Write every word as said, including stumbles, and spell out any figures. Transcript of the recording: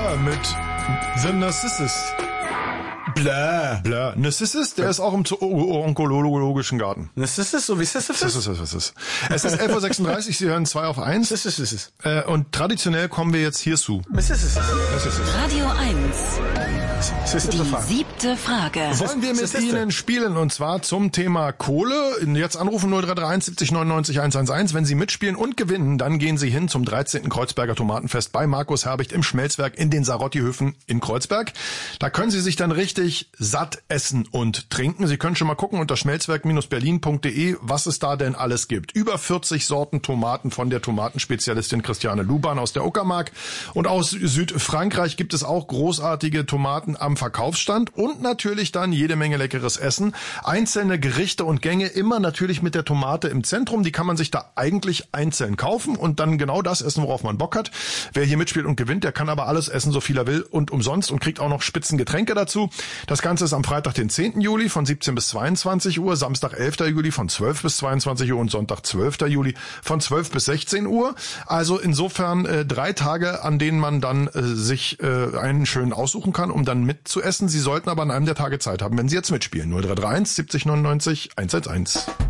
Blur mit The Narcissist. Blur. Blur. Narcissist, der ist auch im onkologischen Garten. Narcissist, so wie Sisyphus? Sisyphus. Es ist elf Uhr sechsunddreißig, Sie hören zwei auf eins. Sisyphus. Äh, und traditionell kommen wir jetzt hierzu. Radio eins. Die Die siebte Frage. Wollen wir mit Sisyphus. Ihnen spielen, und zwar zum Thema Kohle. Jetzt anrufen null drei drei eins siebzig neunundneunzig hundertelf. Wenn Sie mitspielen und gewinnen, dann gehen Sie hin zum dreizehnten Kreuzberger Tomatenfest bei Markus Herbicht im Schmelzwerk in den Sarotti-Höfen in Kreuzberg. Da können Sie sich dann richtig satt essen und trinken. Sie können schon mal gucken unter schmelzwerk Berlin punkt de, was es da denn alles gibt. Über vierzig Sorten Tomaten von der Tomatenspezialistin Christiane Luban aus der Uckermark. Und aus Südfrankreich gibt es auch großartige Tomaten am Verkaufsstand und natürlich dann jede Menge leckeres Essen. Einzelne Gerichte und Gänge immer natürlich mit der Tomate im Zentrum. Die kann man sich da eigentlich einzeln kaufen und dann genau das essen, worauf man Bock hat. Wer hier mitspielt und gewinnt, der kann aber alles essen, so viel er will und umsonst und kriegt auch noch Spitzengetränke dazu. Das Ganze ist am Freitag, den zehnten Juli von siebzehn bis zweiundzwanzig Uhr, Samstag, elften Juli von zwölf bis zweiundzwanzig Uhr und Sonntag, zwölften Juli von zwölf bis sechzehn Uhr. Also insofern äh, drei Tage, an denen man dann äh, sich äh, einen schönen aussuchen kann, um dann mitzuessen. Sie sollten aber an einem der Tage Zeit haben, wenn Sie jetzt mitspielen. null drei drei eins siebzig neunundneunzig hundertelf.